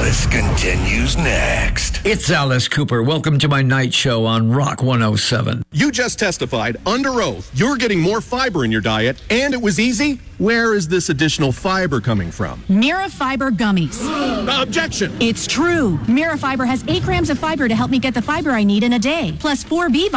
Alice continues next. It's Alice Cooper. Welcome to my night show on Rock 107. You just testified under oath you're getting more fiber in your diet, and it was easy. Where is this additional fiber coming from? Mira Fiber Gummies. Objection! It's true. Mira Fiber has 8 grams of fiber to help me get the fiber I need in a day, plus 4B